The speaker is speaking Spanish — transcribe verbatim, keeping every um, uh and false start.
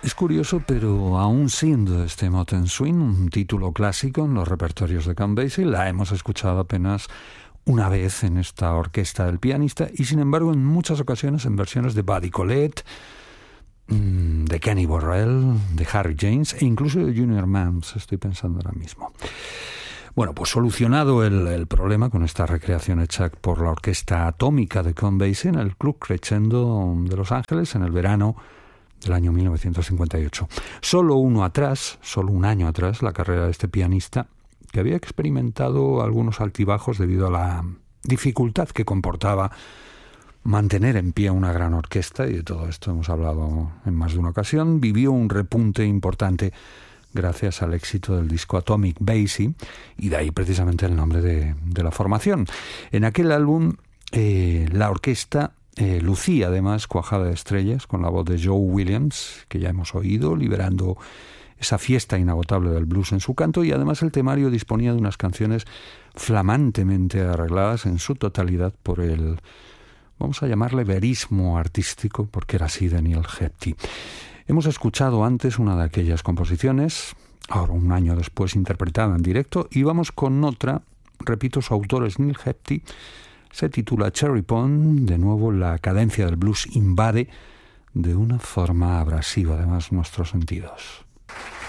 Es curioso, pero aún siendo este Mountain Swing un título clásico en los repertorios de Count Basie, la hemos escuchado apenas una vez en esta orquesta del pianista y sin embargo en muchas ocasiones en versiones de Buddy Collette, de Kenny Burrell, de Harry James e incluso de Junior Mans, estoy pensando ahora mismo. Bueno, pues solucionado el, el problema con esta recreación hecha por la Orquesta Atómica de Count Basie en el Club Crescendo de Los Ángeles en el verano del año mil novecientos cincuenta y ocho. Solo uno atrás, solo un año atrás, la carrera de este pianista, que había experimentado algunos altibajos debido a la dificultad que comportaba mantener en pie una gran orquesta, y de todo esto hemos hablado en más de una ocasión, vivió un repunte importante gracias al éxito del disco Atomic Basie, y de ahí precisamente el nombre de, de la formación. En aquel álbum, eh, la orquesta eh, lucía además cuajada de estrellas, con la voz de Joe Williams, que ya hemos oído, liberando esa fiesta inagotable del blues en su canto, y además el temario disponía de unas canciones flamantemente arregladas en su totalidad por el, vamos a llamarle, verismo artístico, porque era así, Daniel Hepty. Hemos escuchado antes una de aquellas composiciones, ahora un año después interpretada en directo, y vamos con otra, repito, su autor es Neil Hepty, se titula Cherry Pond, de nuevo la cadencia del blues invade de una forma abrasiva además nuestros sentidos.